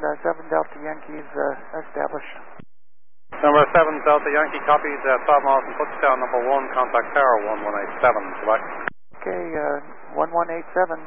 7 Delta Yankees established. Number 7 Delta Yankee copies, 12 miles from Kutztown, number 1, contact tower 1187, Quebec. Okay, 1187.